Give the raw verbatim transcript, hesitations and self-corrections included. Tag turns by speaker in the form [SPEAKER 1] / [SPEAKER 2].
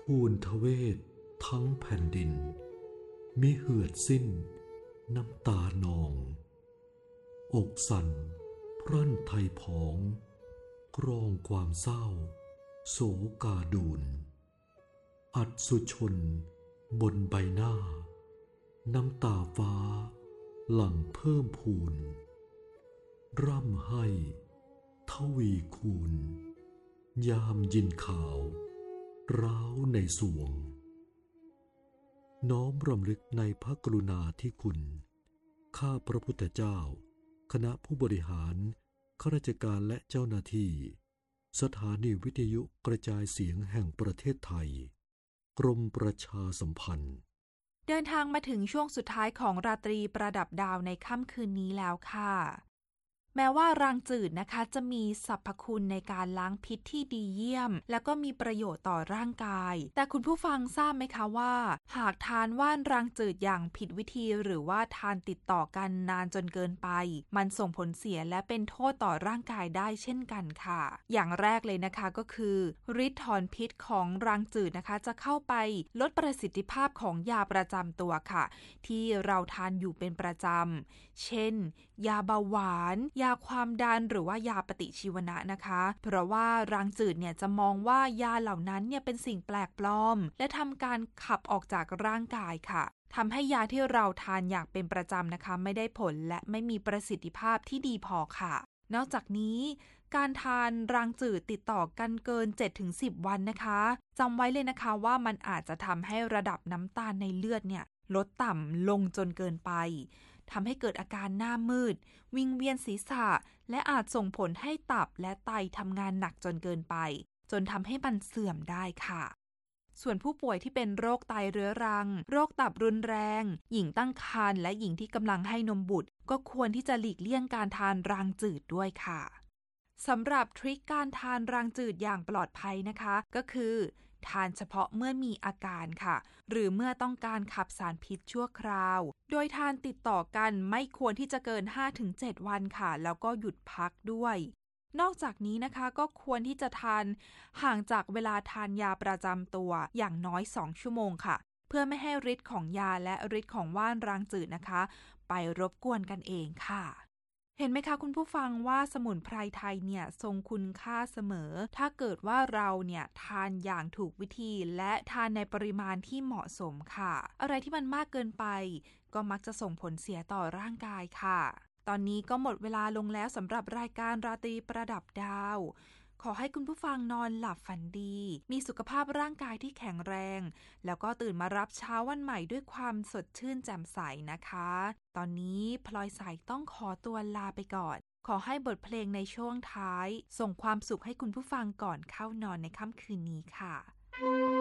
[SPEAKER 1] ทูลทเวศทั้งแผ่นดินมิเหือดสิ้นน้ำตานองอกสั่นพรั่นไทยผองกรองความเศร้าโศกาดูลอัดสุชนบนใบหน้าน้ำตาฟ้าหลั่งเพิ่มพูนร่ำให้ทวีคูณยามยินข่าวร้าวในสวงน้อมรำลึกในพระกรุณาธิคุณข้าพระพุทธเจ้าคณะผู้บริหารข้าราชการและเจ้าหน้าที่สถานีวิทยุกระจายเสียงแห่งประเทศไทยกรมประชาสัมพันธ์
[SPEAKER 2] เดินทางมาถึงช่วงสุดท้ายของราตรีประดับดาวในค่ำคืนนี้แล้วค่ะแม้ว่ารางจืดนะคะจะมีสรรพคุณในการล้างพิษที่ดีเยี่ยมแล้วก็มีประโยชน์ต่อร่างกายแต่คุณผู้ฟังทราบไหมคะว่าหากทานว่านรางจืดอย่างผิดวิธีหรือว่าทานติดต่อกันนานจนเกินไปมันส่งผลเสียและเป็นโทษต่อร่างกายได้เช่นกันค่ะอย่างแรกเลยนะคะก็คือฤทธิ์ถอนพิษของรางจืดนะคะจะเข้าไปลดประสิทธิภาพของยาประจำตัวค่ะที่เราทานอยู่เป็นประจำเช่นยาเบาหวานยาความดันหรือว่ายาปฏิชีวนะนะคะเพราะว่ารางจืดเนี่ยจะมองว่ายาเหล่านั้นเนี่ยเป็นสิ่งแปลกปลอมและทำการขับออกจากร่างกายค่ะทำให้ยาที่เราทานอย่างเป็นประจำนะคะไม่ได้ผลและไม่มีประสิทธิภาพที่ดีพอค่ะนอกจากนี้การทานรางจืดติดต่อกันเกิน เจ็ดถึงสิบ วันนะคะจำไว้เลยนะคะว่ามันอาจจะทำให้ระดับน้ำตาลในเลือดเนี่ยลดต่ำลงจนเกินไปทำให้เกิดอาการหน้ามืดวิงเวียนศีรษะและอาจส่งผลให้ตับและไตทำงานหนักจนเกินไปจนทำให้มันเสื่อมได้ค่ะส่วนผู้ป่วยที่เป็นโรคไตเรื้อรังโรคตับรุนแรงหญิงตั้งครรภ์และหญิงที่กำลังให้นมบุตรก็ควรที่จะหลีกเลี่ยงการทานรางจืดด้วยค่ะสำหรับทริคการทานรางจืดอย่างปลอดภัยนะคะก็คือทานเฉพาะเมื่อมีอาการค่ะหรือเมื่อต้องการขับสารพิษชั่วคราวโดยทานติดต่อกันไม่ควรที่จะเกิน ห้าถึงเจ็ด วันค่ะแล้วก็หยุดพักด้วยนอกจากนี้นะคะก็ควรที่จะทานห่างจากเวลาทานยาประจำตัวอย่างน้อยสองชั่วโมงค่ะเพื่อไม่ให้ฤทธิ์ของยาและฤทธิ์ของว่านรางจืดนะคะไปรบกวนกันเองค่ะเห็นไหมคะคุณผู้ฟังว่าสมุนไพรไทยเนี่ยทรงคุณค่าเสมอถ้าเกิดว่าเราเนี่ยทานอย่างถูกวิธีและทานในปริมาณที่เหมาะสมค่ะอะไรที่มันมากเกินไปก็มักจะส่งผลเสียต่อร่างกายค่ะตอนนี้ก็หมดเวลาลงแล้วสำหรับรายการราตรีประดับดาวขอให้คุณผู้ฟังนอนหลับฝันดีมีสุขภาพร่างกายที่แข็งแรงแล้วก็ตื่นมารับเช้าวันใหม่ด้วยความสดชื่นแจ่มใสนะคะตอนนี้พลอยสายต้องขอตัวลาไปก่อนขอให้บทเพลงในช่วงท้ายส่งความสุขให้คุณผู้ฟังก่อนเข้านอนในค่ำคืนนี้ค่ะ